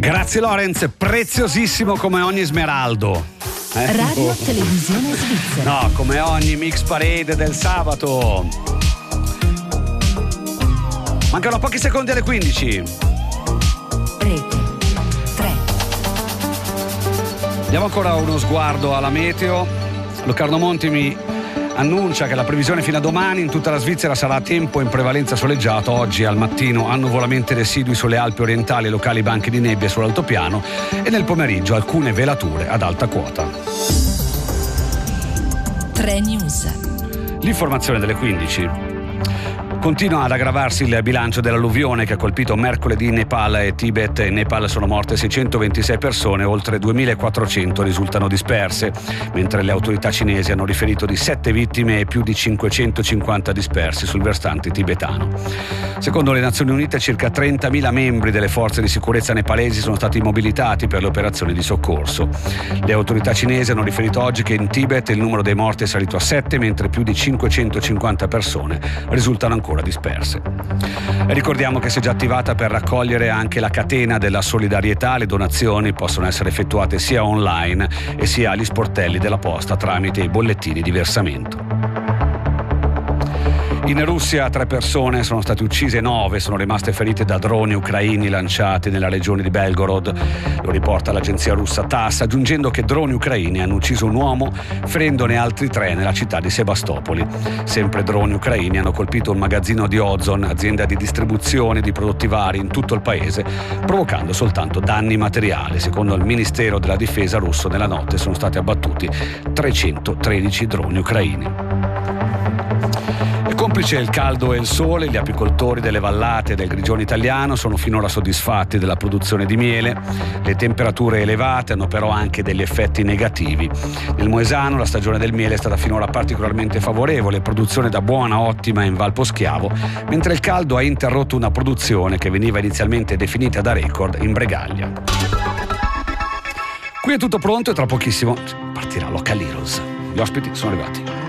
Grazie Lorenz, preziosissimo come ogni smeraldo. Radio Televisione Svizzera. No, come ogni mix parade del sabato. Mancano pochi secondi alle 15. Rete 3. Diamo ancora uno sguardo alla meteo. Locarno Monti mi annuncia che la previsione fino a domani in tutta la Svizzera sarà a tempo in prevalenza soleggiato. Oggi al mattino annuvolamenti residui sulle Alpi orientali e locali banchi di nebbia sull'altopiano e nel pomeriggio alcune velature ad alta quota. 3 News. L'informazione delle 15. Continua ad aggravarsi il bilancio dell'alluvione che ha colpito mercoledì Nepal e Tibet. In Nepal sono morte 626 persone, oltre 2400 risultano disperse, mentre le autorità cinesi hanno riferito di 7 vittime e più di 550 dispersi sul versante tibetano. Secondo le Nazioni Unite, circa 30.000 membri delle forze di sicurezza nepalesi sono stati mobilitati per le operazioni di soccorso. Le autorità cinesi hanno riferito oggi che in Tibet il numero dei morti è salito a 7, mentre più di 550 persone risultano ancora disperse. E ricordiamo che si è già attivata per raccogliere anche la catena della solidarietà. Le donazioni possono essere effettuate sia online e sia agli sportelli della posta tramite i bollettini di versamento. In Russia 3 persone sono state uccise e 9 sono rimaste ferite da droni ucraini lanciati nella regione di Belgorod. Lo riporta l'agenzia russa TASS, aggiungendo che droni ucraini hanno ucciso un uomo, ferendone altri 3 nella città di Sebastopoli. Sempre droni ucraini hanno colpito un magazzino di Ozon, azienda di distribuzione di prodotti vari in tutto il paese, provocando soltanto danni materiali. Secondo il Ministero della Difesa russo, nella notte sono stati abbattuti 313 droni ucraini. Complice il caldo e il sole, gli apicoltori delle vallate del Grigione italiano sono finora soddisfatti della produzione di miele. Le temperature elevate hanno però anche degli effetti negativi. Nel Moesano la stagione del miele è stata finora particolarmente favorevole, produzione da buona a ottima in Val Poschiavo, mentre il caldo ha interrotto una produzione che veniva inizialmente definita da record in Bregaglia. Qui è tutto pronto e tra pochissimo partirà Local Heroes. Gli ospiti sono arrivati.